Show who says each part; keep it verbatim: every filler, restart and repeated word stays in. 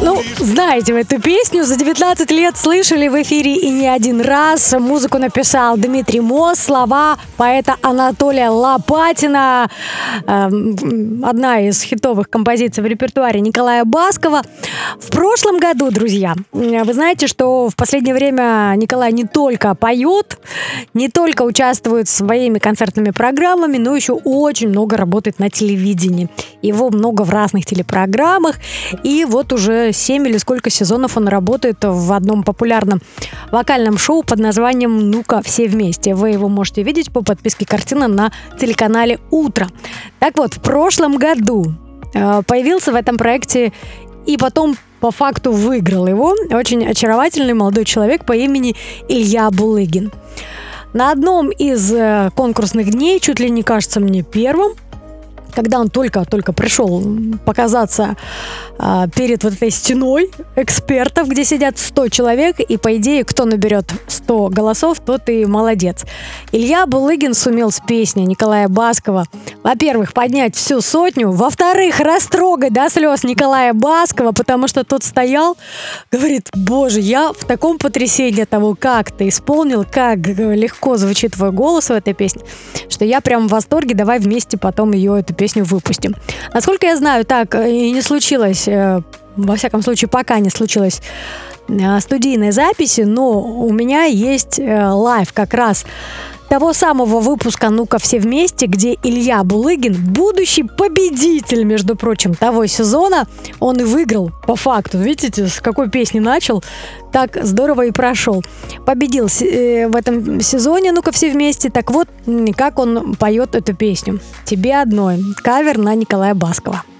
Speaker 1: Ну, знаете вы эту песню, за девятнадцать лет слышали в эфире и не один раз. Музыку написал Дмитрий Моз, слова поэта Анатолия Лопатина. Одна из хитовых композиций в репертуаре Николая Баскова. В прошлом году, друзья, вы знаете, что в последнее время Николай не только поет, не только участвует своими концертными программами, но еще очень много работает на телевидении. Его много в разных телепрограммах. И вот уже семь или сколько сезонов он работает в одном популярном вокальном шоу под названием «Ну-ка, все вместе». Вы его можете видеть по подписке «Картина» на телеканале «Утро». Так вот, в прошлом году появился в этом проекте и потом по факту выиграл его очень очаровательный молодой человек по имени Илья Булыгин. На одном из конкурсных дней, чуть ли не кажется мне первым, когда он только-только пришел показаться а, перед вот этой стеной экспертов, где сидят сто человек, и, по идее, кто наберет сто голосов, тот и молодец. Илья Булыгин сумел с песней Николая Баскова, во-первых, поднять всю сотню, во-вторых, растрогать до слез Николая Баскова, потому что тот стоял, говорит: боже, я в таком потрясении от того, как ты исполнил, как легко звучит твой голос в этой песне, что я прям в восторге, давай вместе потом ее, эту песню, песню выпустим. Насколько я знаю, так и не случилось, во всяком случае, пока не случилось студийной записи, но у меня есть лайв как раз того самого выпуска «Ну-ка, все вместе», где Илья Булыгин, будущий победитель, между прочим, того сезона, он и выиграл по факту. Видите, с какой песни начал, так здорово и прошел. Победил в этом сезоне «Ну-ка, все вместе». Так вот, как он поет эту песню. «Тебе одной». Кавер на Николая Баскова.